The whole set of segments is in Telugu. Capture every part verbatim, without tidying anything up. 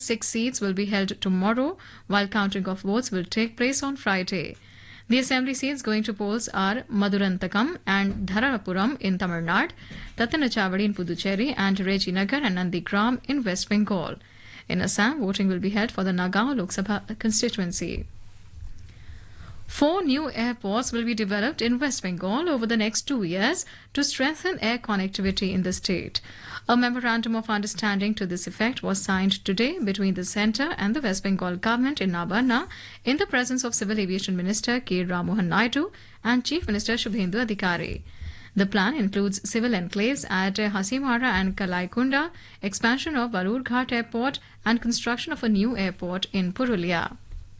Six seats will be held tomorrow, while counting of votes will take place on Friday. The assembly seats going to polls are Madurantakam and Dharanapuram in Tamil Nadu, Tattanachavadi in Puducherry, and Rejinagar and Nandigram in West Bengal. In Assam, voting will be held for the Nagaon Lok Sabha constituency. Four new airports will be developed in West Bengal over the next two years to strengthen air connectivity in the state. A memorandum of understanding to this effect was signed today between the centre and the West Bengal government in Nabarna in the presence of Civil Aviation Minister K. Ramohan Naidu and Chief Minister Shubhendu Adhikari. The plan includes civil enclaves at Hasimara and Kalaikunda, expansion of Balurghat Airport, and construction of a new airport in Purulia.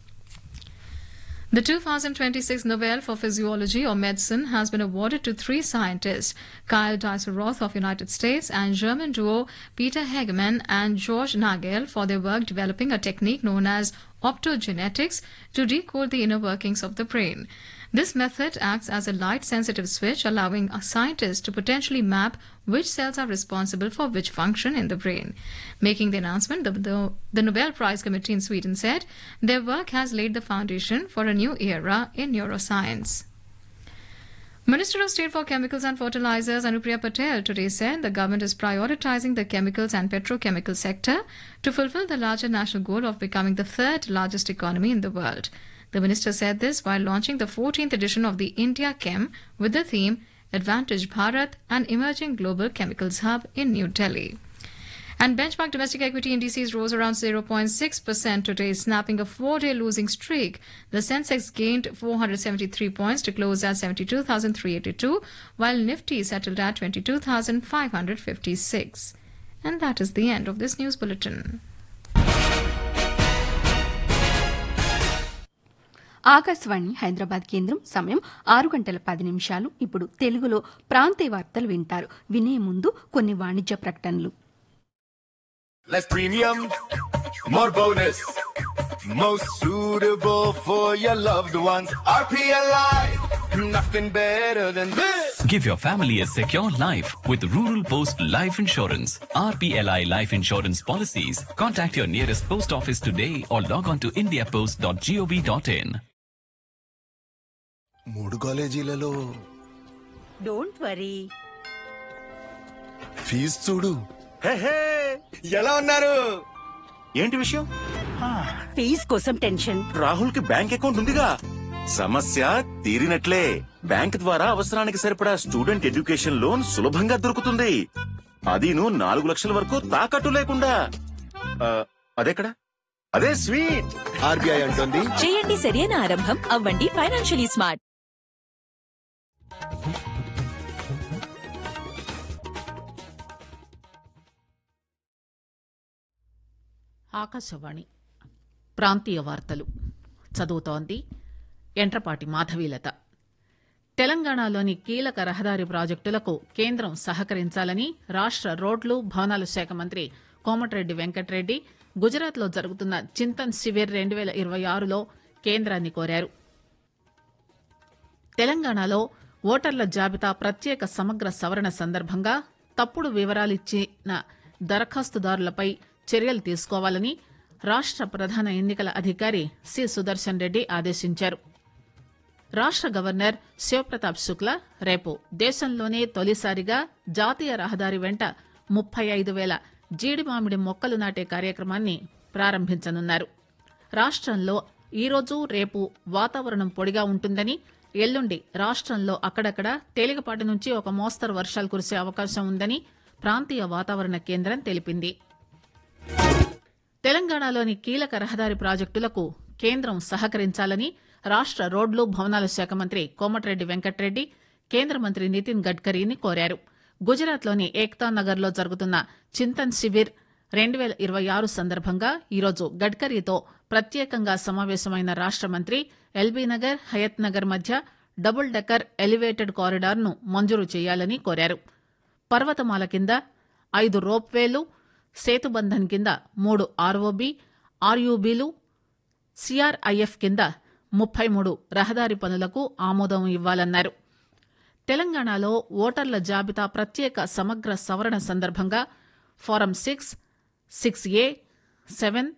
The two thousand twenty-six Nobel for Physiology or Medicine has been awarded to three scientists, Kyle Dieselroth of United States and German duo Peter Hegemann and George Nagel, for their work developing a technique known as optogenetics to decode the inner workings of the brain. This method acts as a light-sensitive switch, allowing a scientist to potentially map which cells are responsible for which function in the brain. Making the announcement, the, the, the Nobel Prize Committee in Sweden said their work has laid the foundation for a new era in neuroscience. Minister of State for Chemicals and Fertilizers Anupriya Patel today said the government is prioritizing the chemicals and petrochemical sector to fulfill the larger national goal of becoming the third largest economy in the world. The minister said this while launching the fourteenth edition of the India Chem with the theme Advantage Bharat, an emerging global chemicals hub in New Delhi. And benchmark domestic equity indices rose around zero point six percent today, snapping a four-day losing streak. The Sensex gained four hundred seventy-three points to close at seventy-two thousand three hundred eighty-two, while Nifty settled at twenty-two thousand five hundred fifty-six. And that is the end of this news bulletin. Akashvani Hyderabad కేంద్రం సమయం ఆరు గంటల పది నిమిషాలు. ఇప్పుడు తెలుగులో ప్రాంతీయ వార్తలు వింటారు. వినే ముందు కొన్ని వాణిజ్య ప్రకటనలు. Less premium, more bonus, most suitable for your loved ones. R P L I, nothing better than this. Give your family a secure life with Rural Post Life Insurance. R P L I Life Insurance Policies. Contact your nearest post office today or log on to india post dot gov dot in. మూడు కాలేజీలలో డోంట్ వరీ, ఫీజు చూడు. ఎలా ఉన్నారు? ఏంటి విషయం? ఫీజ్ కోసం టెన్షన్. రాహుల్ కి బ్యాంక్ అకౌంట్ ఉందిగా, సమస్య తీరినట్లే. బ్యాంక్ ద్వారా అవసరానికి సరిపడా స్టూడెంట్ ఎడ్యుకేషన్ లోన్ సులభంగా దొరుకుతుంది. అదీను నాలుగు లక్షల వరకు తాకట్టు లేకుండా. అదెక్కడ? అదే స్వీట్. ఆర్బీఐ అంటుంది, చేయండి సరైన ఆరంభం, అవ్వండి ఫైనాన్షియలీ స్మార్ట్. ఆకాశవాణి ప్రాంతీయ వార్తలు చదువుతోంది ఎంట్రపాటి మాధవీలత. తెలంగాణలోని కీలక రహదారి ప్రాజెక్టులకు కేంద్రం సహకరించాలని రాష్ట రోడ్లు భవనాల శాఖ మంత్రి కోమటిరెడ్డి వెంకటరెడ్డి గుజరాత్లో జరుగుతున్న చింతన్ శివిర్ రెండు వేల ఇరవై ఆరులో కేంద్రాన్ని కోరారు. తెలంగాణలో ఓటర్ల జాబితా ప్రత్యేక సమగ్ర సవరణ సందర్భంగా తప్పుడు వివరాలిచ్చిన దరఖాస్తుదారులపై చర్యలు తీసుకోవాలని రాష్ట ప్రధాన ఎన్నికల అధికారి సి సుదర్శన్ రెడ్డి ఆదేశించారు. రాష్ట గవర్నర్ శివప్రతాప్ శుక్లా రేపు దేశంలోనే తొలిసారిగా జాతీయ రహదారి వెంట ముప్పై ఐదు వేల జీడి మామిడి మొక్కలు నాటే కార్యక్రమాన్ని ప్రారంభించనున్నారు. రాష్టంలో ఈరోజు రేపు వాతావరణం పొడిగా ఉంటుందని, ఎల్లుండి రాష్టంలో అక్కడక్కడ తేలికపాటి నుంచి ఒక మోస్తరు వర్షాలు కురిసే అవకాశం ఉందని ప్రాంతీయ వాతావరణ కేంద్రం తెలిపింది. తెలంగాణలోని కీలక రహదారి ప్రాజెక్టులకు కేంద్రం సహకరించాలని రాష్ట రోడ్లు భవనాల శాఖ మంత్రి కోమటిరెడ్డి వెంకటరెడ్డి కేంద్ర మంత్రి నితిన్ గడ్కరీని కోరారు. గుజరాత్లోని ఏక్తా నగర్లో జరుగుతున్న చింతన్ శివిర్ రెండు వేల ఇరవై ఆరు సందర్భంగా ఈరోజు గడ్కరీతో ప్రత్యేకంగా సమావేశమైన రాష్ట మంత్రి ఎల్బీనగర్ హయత్ నగర్ మధ్య డబుల్ డెక్కర్ ఎలివేటెడ్ కారిడార్ను మంజూరు చేయాలని కోరారు. పర్వతమాల కింద ఐదు రోప్వేలు, సేతుబంధన్ కింద మూడు ఆర్ఓబీ, ఆర్యూబీలు, సిఆర్ఐఎఫ్ కింద ముప్పై మూడు రహదారి పనులకు ఆమోదం ఇవ్వాలన్నారు. తెలంగాణలో ఓటర్ల జాబితా ప్రత్యేక సమగ్ర సవరణ సందర్భంగా ఫారం సిక్స్, సిక్స్ ఏ, సెవెన్